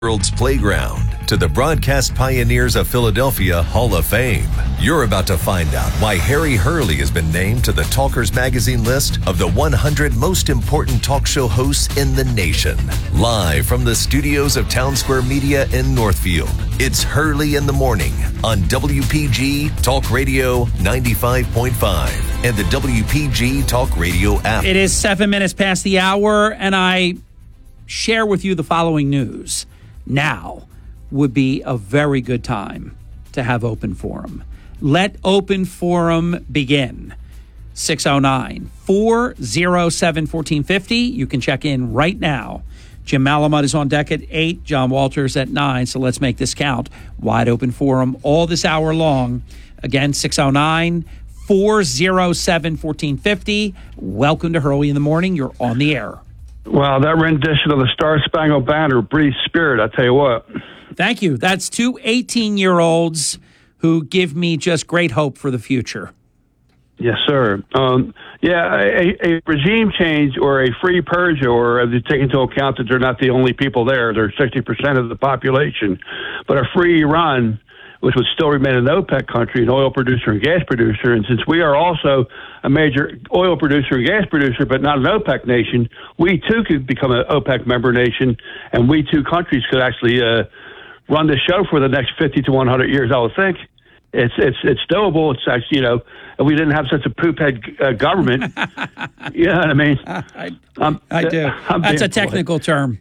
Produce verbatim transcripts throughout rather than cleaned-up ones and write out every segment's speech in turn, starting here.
World's playground to the broadcast pioneers of Philadelphia Hall of Fame. You're about to find out why Harry Hurley has been named to the Talkers Magazine list of the one hundred most important talk show hosts in the nation. Live from the studios of Town Square Media in Northfield, it's Hurley in the Morning on W P G Talk Radio ninety-five point five and the W P G Talk Radio app. It is seven minutes past the hour, and I share with you the following news. Now would be a very good time to have open forum. Let open forum begin. six oh nine, four oh seven, one four five oh. You can check in right now. Jim Malamud is on deck at eight, John Walters at nine, so let's make this count. Wide open forum all this hour long. Again, six oh nine, four oh seven, one four five oh. Welcome to Hurley in the Morning. You're on the air. Wow, that rendition of the Star Spangled Banner breathes spirit, I tell you what. Thank you. That's two eighteen-year-olds who give me just great hope for the future. Yes, sir. Um, yeah, a, a regime change or a free Persia, or if you take into account that they're not the only people there, they're sixty percent of the population, but a free Iran, which would still remain an OPEC country, an oil producer and gas producer. And since we are also a major oil producer and gas producer, but not an OPEC nation, we too could become an OPEC member nation, and we two countries could actually uh, run the show for the next fifty to one hundred years, I would think. It's it's it's doable. It's actually, you know, if we didn't have such a poophead uh, government, you know what I mean? I, I'm, I do. I'm That's a technical term.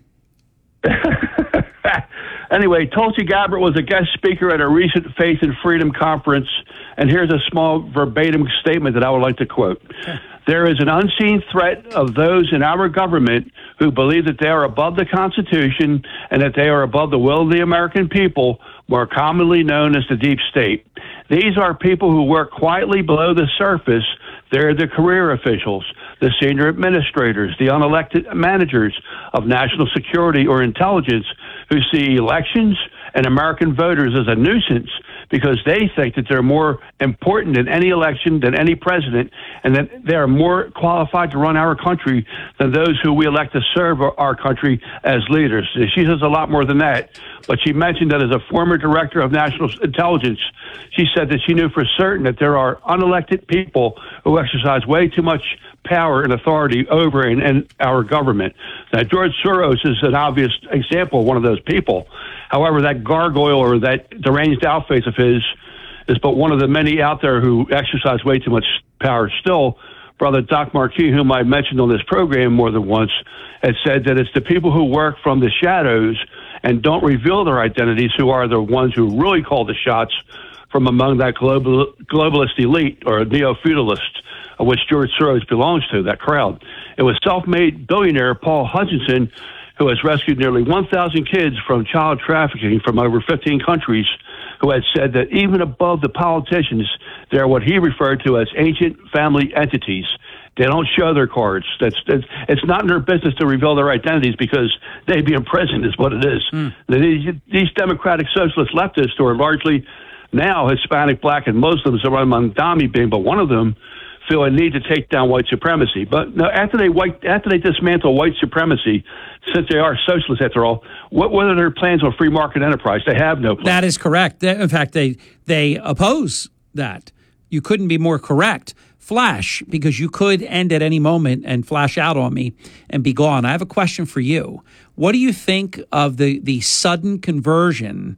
Anyway, Tulsi Gabbard was a guest speaker at a recent Faith and Freedom conference, and here's a small verbatim statement that I would like to quote. Okay. There is an unseen threat of those in our government who believe that they are above the Constitution and that they are above the will of the American people, more commonly known as the deep state. These are people who work quietly below the surface. They're the career officials, the senior administrators, the unelected managers of national security or intelligence who see elections and American voters as a nuisance because they think that they're more important in any election than any president, and that they are more qualified to run our country than those who we elect to serve our country as leaders. She says a lot more than that, but she mentioned that as a former director of national intelligence, she said that she knew for certain that there are unelected people who exercise way too much power and authority over in, in our government. Now, George Soros is an obvious example of one of those people. However, that gargoyle or that deranged outface of his is but one of the many out there who exercise way too much power still. Brother Doc Marquis, whom I mentioned on this program more than once, has said that it's the people who work from the shadows and don't reveal their identities who are the ones who really call the shots from among that global, globalist elite or neo-feudalist, of which George Soros belongs to, that crowd. It was self-made billionaire Paul Hutchinson who has rescued nearly one thousand kids from child trafficking from over fifteen countries, who had said that even above the politicians, they're what he referred to as ancient family entities. They don't show their cards. That's, that's it's not in their business to reveal their identities because they'd be in prison, is what it is. Mm. These, these democratic socialist leftists, who are largely now Hispanic, Black, and Muslims, Aram Mandami being but one of them, feel a need to take down white supremacy. But no, after they white, after they dismantle white supremacy, since they are socialists after all, what, what are their plans on free market enterprise? They have no plans. That is correct. In fact, they they oppose that. You couldn't be more correct. Flash, because you could end at any moment and flash out on me and be gone. I have a question for you. What do you think of the, the sudden conversion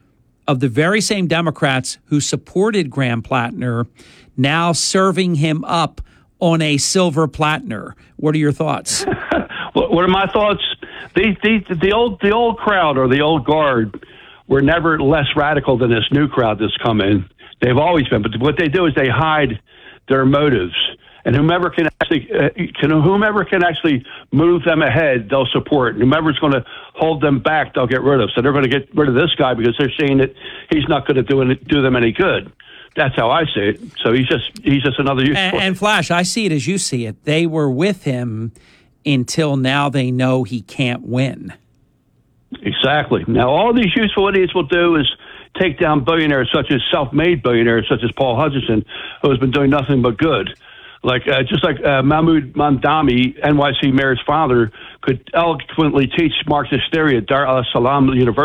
of the very same Democrats who supported Graham Plattner now serving him up on a silver platter? What are your thoughts? What are my thoughts? These, these, the old, the old crowd or the old guard were never less radical than this new crowd that's come in. They've always been, but what they do is they hide their motives, and whomever can actually, uh, can whomever can actually move them ahead, they'll support. And whomever's going to hold them back, they'll get rid of. So they're going to get rid of this guy because they're saying that he's not going to do any, do them any good. That's how I see it. So he's just he's just another use. And, and Flash, I see it as you see it. They were with him until now they know he can't win. Exactly. Now, all these useful idiots will do is take down billionaires such as self-made billionaires such as Paul Hutchinson, who has been doing nothing but good. Like uh, just like uh, Mahmoud Mamdani, N Y C mayor's father, could eloquently teach Marxist theory at Dar es Salaam University.